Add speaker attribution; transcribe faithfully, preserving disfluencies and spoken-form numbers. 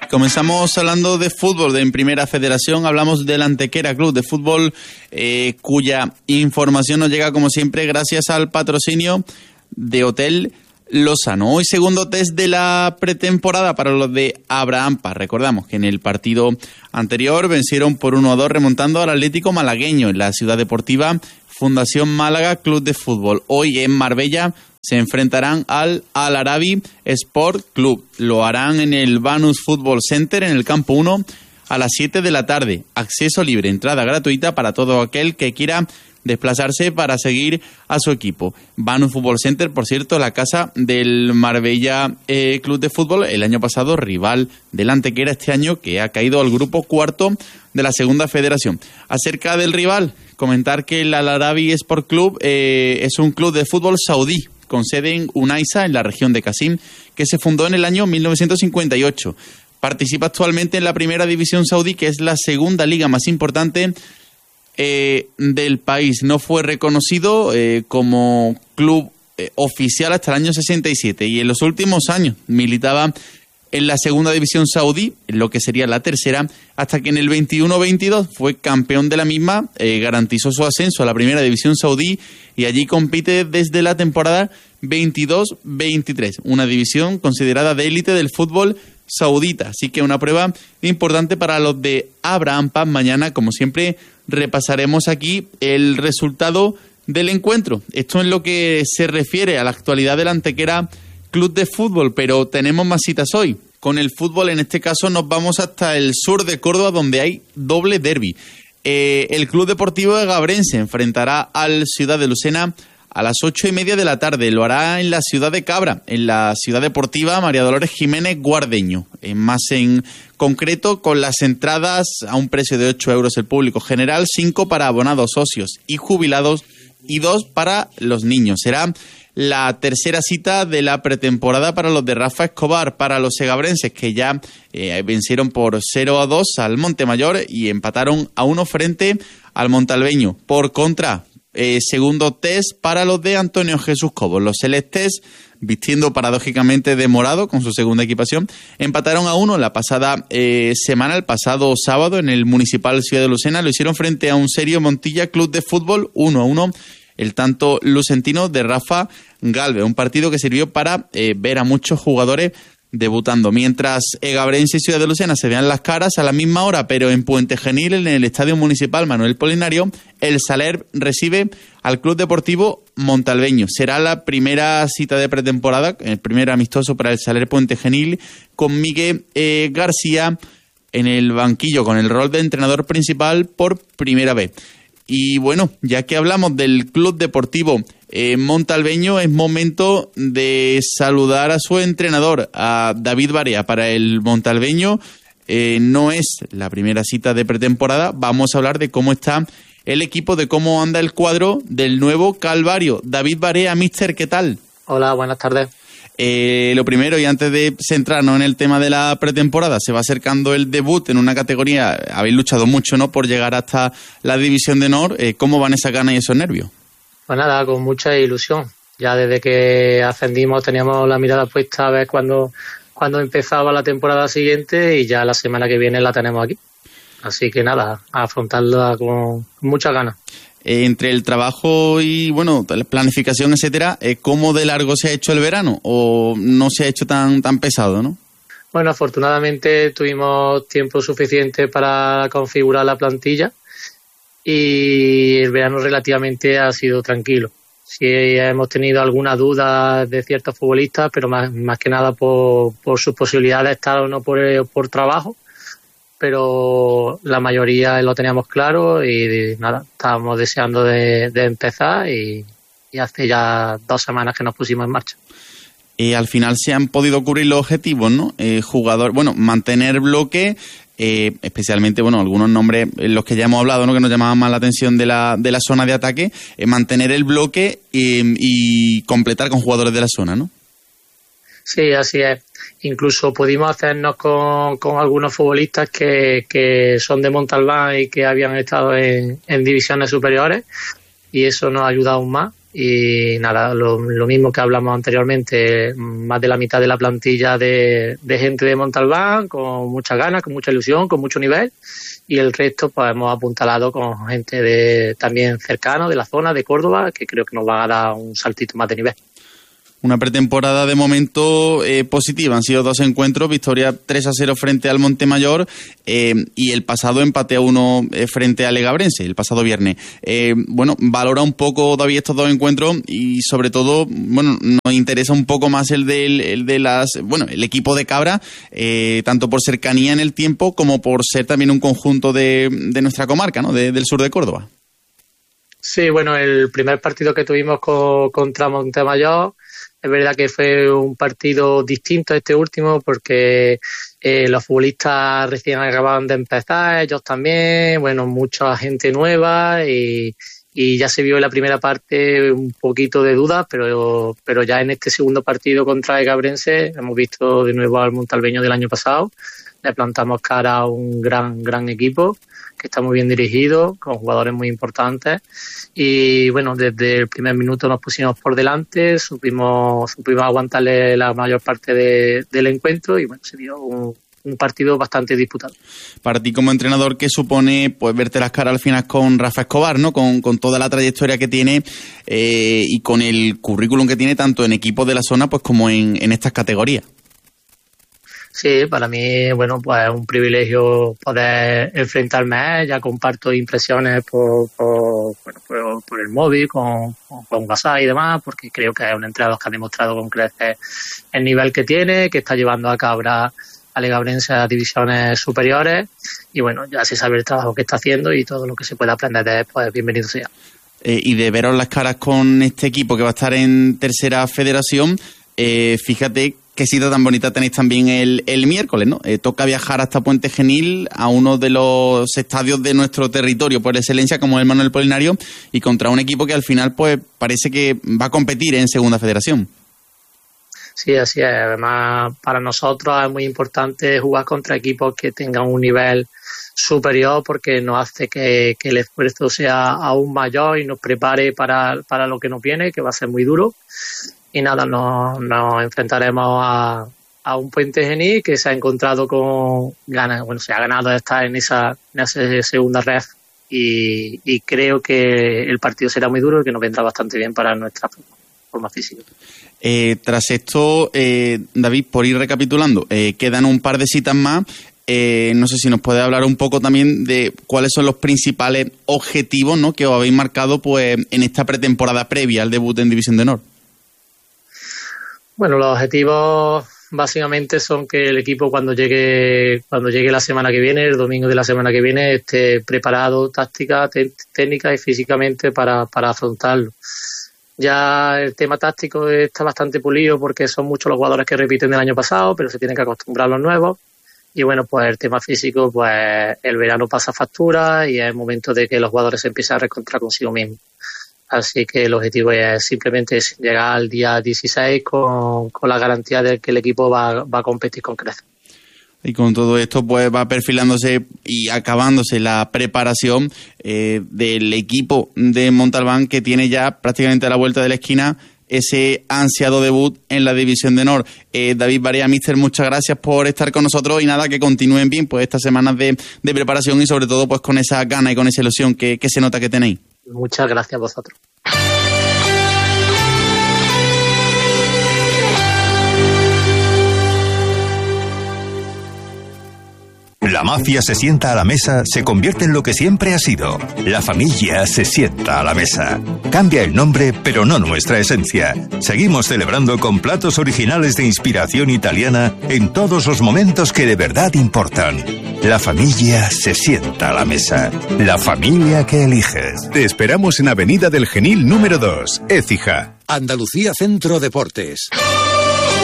Speaker 1: Comenzamos hablando de fútbol, de en Primera Federación. Hablamos del Antequera Club de Fútbol, eh, cuya información nos llega como siempre gracias al patrocinio de Hotel Lozano. Hoy segundo test de la pretemporada para los de Abraham Paz. Recordamos que en el partido anterior vencieron por uno a dos remontando al Atlético Malagueño en la Ciudad Deportiva Fundación Málaga Club de Fútbol. Hoy en Marbella se enfrentarán al Al Arabi Sport Club. Lo harán en el Banus Football Center en el campo uno a las siete de la tarde. Acceso libre, entrada gratuita para todo aquel que quiera desplazarse para seguir a su equipo. Banus Football Center, por cierto, la casa del Marbella eh, Club de Fútbol, el año pasado rival del Antequera, este año que ha caído al grupo cuarto de la Segunda Federación. Acerca del rival, comentar que el Al Arabi Sport Club eh, es un club de fútbol saudí con sede en Unaiza, en la región de Qasim, que se fundó en el año mil novecientos cincuenta y ocho. Participa actualmente en la Primera División Saudí, que es la segunda liga más importante eh, del país. No fue reconocido eh, como club eh, oficial hasta el año sesenta y siete y en los últimos años militaba en la Segunda División Saudí, en lo que sería la tercera, hasta que en el veintiuno veintidós fue campeón de la misma, eh, garantizó su ascenso a la Primera División Saudí y allí compite desde la temporada veintidós veintitrés, una división considerada de élite del fútbol saudita. Así que una prueba importante para los de Abraham Paz. Mañana, como siempre, repasaremos aquí el resultado del encuentro. Esto en lo que se refiere a la actualidad del Antequera Club de Fútbol, pero tenemos más citas hoy. Con el fútbol, en este caso, nos vamos hasta el sur de Córdoba, donde hay doble derbi. Eh, el Club Deportivo Egabrense enfrentará al Ciudad de Lucena a las ocho y media de la tarde. Lo hará en la ciudad de Cabra, en la Ciudad Deportiva María Dolores Jiménez Guardeño. En más en concreto, con las entradas a un precio de ocho euros el público general, cinco para abonados, socios y jubilados y dos para los niños. Será la tercera cita de la pretemporada para los de Rafa Escobar, para los segabrenses, que ya eh, vencieron por cero a dos al Montemayor y empataron a uno frente al Montalbeño. Por contra, eh, segundo test para los de Antonio Jesús Cobos. Los celestes, vistiendo paradójicamente de morado con su segunda equipación, empataron a uno la pasada eh, semana, el pasado sábado, en el Municipal Ciudad de Lucena. Lo hicieron frente a un serio Montilla Club de Fútbol, uno a uno. El tanto lucentino de Rafa Galvez, un partido que sirvió para eh, ver a muchos jugadores debutando. Mientras Egabrense y Ciudad de Lucena se vean las caras a la misma hora, pero en Puente Genil, en el Estadio Municipal Manuel Polinario, el Saler recibe al Club Deportivo Montalbeño. Será la primera cita de pretemporada, el primer amistoso para el Saler Puente Genil, con Miguel eh, García en el banquillo, con el rol de entrenador principal por primera vez. Y bueno, ya que hablamos del Club Deportivo eh, Montalbeño, es momento de saludar a su entrenador, a David Barea. Para el Montalbeño eh, no es la primera cita de pretemporada. Vamos a hablar de cómo está el equipo, de cómo anda el cuadro del nuevo Calvario. David Barea, mister, ¿qué tal?
Speaker 2: Hola, buenas tardes.
Speaker 1: Eh, lo primero, y antes de centrarnos en el tema de la pretemporada, se va acercando el debut en una categoría. Habéis luchado mucho, ¿no?, por llegar hasta la División de Honor. Eh, ¿Cómo van esas ganas y esos nervios?
Speaker 2: Pues nada, con mucha ilusión. Ya desde que ascendimos teníamos la mirada puesta a ver cuándo, cuándo empezaba la temporada siguiente, y ya la semana que viene la tenemos aquí. Así que nada, a afrontarla con muchas ganas.
Speaker 1: Eh, entre el trabajo y, bueno, la planificación, etcétera, eh, ¿cómo de largo se ha hecho el verano? ¿O no se ha hecho tan tan pesado, no?
Speaker 2: Bueno, afortunadamente tuvimos tiempo suficiente para configurar la plantilla y el verano relativamente ha sido tranquilo. Sí hemos tenido algunas dudas de ciertos futbolistas, pero más, más que nada por, por sus posibilidades de estar o no por, por trabajo. Pero la mayoría lo teníamos claro y nada, estábamos deseando de, de empezar y, y hace ya dos semanas que nos pusimos en marcha.
Speaker 1: Y al final se han podido cubrir los objetivos, ¿no? Eh, jugador, bueno, mantener bloque, eh, especialmente, bueno, algunos nombres, los que ya hemos hablado, ¿no?, que nos llamaban más la atención de la de la zona de ataque, eh, mantener el bloque y, y completar con jugadores de la zona, ¿no?
Speaker 2: Sí, así es. Incluso pudimos hacernos con, con algunos futbolistas que, que son de Montalbán y que habían estado en, en divisiones superiores, y eso nos ha ayudado aún más. Y nada, lo, lo mismo que hablamos anteriormente, más de la mitad de la plantilla de, de gente de Montalbán, con muchas ganas, con mucha ilusión, con mucho nivel, y el resto pues hemos apuntalado con gente de también cercano, de la zona, de Córdoba, que creo que nos va a dar un saltito más de nivel.
Speaker 1: Una pretemporada de momento eh, positiva. Han sido dos encuentros, victoria tres a cero frente al Montemayor eh, y el pasado empate a uno eh, frente al Legabrense, el pasado viernes. Eh, bueno, valora un poco, David, estos dos encuentros y sobre todo, bueno, nos interesa un poco más el, del, el de las, bueno, el equipo de Cabra, eh, tanto por cercanía en el tiempo como por ser también un conjunto de, de nuestra comarca, ¿no? De, del sur de Córdoba.
Speaker 2: Sí, bueno, el primer partido que tuvimos con, contra Montemayor, es verdad que fue un partido distinto a este último porque eh, los futbolistas recién acababan de empezar, ellos también, bueno, mucha gente nueva y, y ya se vio en la primera parte un poquito de dudas, pero, pero ya en este segundo partido contra el Legabrense hemos visto de nuevo al montalbeño del año pasado, le plantamos cara a un gran, gran equipo que está muy bien dirigido, con jugadores muy importantes y bueno, desde el primer minuto nos pusimos por delante, supimos, supimos aguantarle la mayor parte de, del encuentro y bueno, se dio un, un partido bastante disputado.
Speaker 1: Para ti como entrenador, ¿qué supone pues verte las caras al final con Rafa Escobar, ¿no? Con, con toda la trayectoria que tiene eh, y con el currículum que tiene tanto en equipos de la zona pues como en, en estas categorías?
Speaker 2: Sí, para mí, bueno, pues es un privilegio poder enfrentarme a él. Ya comparto impresiones por, por, bueno, por, por el móvil, con, con WhatsApp y demás, porque creo que es un entrenador que ha demostrado con creces el nivel que tiene, que está llevando a Cabra, a Legabrense a divisiones superiores. Y bueno, ya se sabe el trabajo que está haciendo y todo lo que se pueda aprender de él, pues bienvenido sea.
Speaker 1: Eh, y de veros las caras con este equipo que va a estar en tercera federación, eh, fíjate qué cita tan bonita tenéis también el, el miércoles, ¿no? Eh, toca viajar hasta Puente Genil, a uno de los estadios de nuestro territorio por excelencia, como el Manuel Polinario, y contra un equipo que al final pues parece que va a competir en segunda federación.
Speaker 2: Sí, así es. Además, para nosotros es muy importante jugar contra equipos que tengan un nivel superior porque nos hace que, que el esfuerzo sea aún mayor y nos prepare para, para lo que nos viene, que va a ser muy duro. Y nada, nos, nos enfrentaremos a, a un Puente Genil que se ha encontrado con ganas, bueno, se ha ganado de estar en esa, en esa segunda ref y, y creo que el partido será muy duro y que nos vendrá bastante bien para nuestra forma física.
Speaker 1: Eh, tras esto, eh, David, por ir recapitulando, eh, quedan un par de citas más. Eh, no sé si nos puede hablar un poco también de cuáles son los principales objetivos, ¿no?, que os habéis marcado pues en esta pretemporada previa al debut en División de Honor.
Speaker 2: Bueno, los objetivos básicamente son que el equipo cuando llegue cuando llegue la semana que viene, el domingo de la semana que viene, esté preparado táctica, te- técnica y físicamente para, para afrontarlo. Ya el tema táctico está bastante pulido porque son muchos los jugadores que repiten del año pasado, pero se tienen que acostumbrar a los nuevos. Y bueno, pues el tema físico, pues el verano pasa factura y es el momento de que los jugadores se empiecen a reencontrar consigo mismos. Así que el objetivo es simplemente llegar al día dieciséis con, con la garantía de que el equipo va, va a competir con creces.
Speaker 1: Y con todo esto pues va perfilándose y acabándose la preparación eh, del equipo de Montalbán, que tiene ya prácticamente a la vuelta de la esquina ese ansiado debut en la División de Honor. Eh, David Barea, míster, muchas gracias por estar con nosotros y nada, que continúen bien pues estas semanas de, de preparación y sobre todo pues con esa gana y con esa ilusión que, que se nota que tenéis.
Speaker 2: Muchas gracias a vosotros.
Speaker 3: La mafia se sienta a la mesa, se convierte en lo que siempre ha sido. La familia se sienta a la mesa. Cambia el nombre, pero no nuestra esencia. Seguimos celebrando con platos originales de inspiración italiana en todos los momentos que de verdad importan. La familia se sienta a la mesa. La familia que eliges.
Speaker 4: Te esperamos en Avenida del Genil número dos, Écija.
Speaker 5: Andalucía Centro Deportes.